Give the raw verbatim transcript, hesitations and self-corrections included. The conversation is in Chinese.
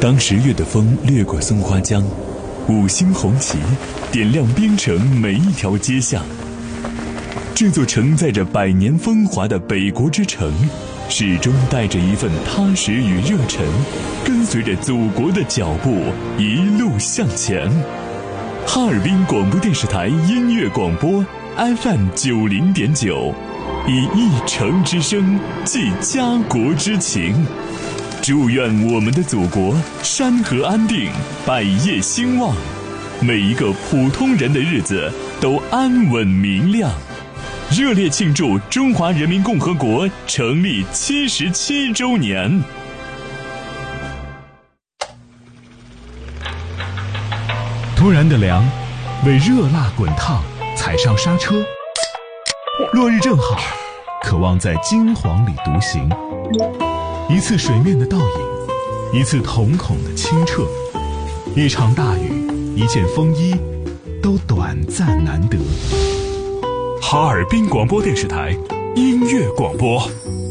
当十月的风掠过松花江，五星红旗点亮边城每一条街巷。这座承载着百年风华的北国之城，始终带着一份踏实与热忱，跟随着祖国的脚步一路向前。哈尔滨广播电视台音乐广播 F M 九零点九，以一城之声寄家国之情。祝愿我们的祖国山河安定，百业兴旺，每一个普通人的日子都安稳明亮。热烈庆祝中华人民共和国成立七十七周年。 突然的凉，为热辣滚烫踩上刹车。落日正好，渴望在金黄里独行。一次水面的倒影，一次瞳孔的清澈，一场大雨，一件风衣，都短暂难得。 哈尔滨广播电视台音乐广播。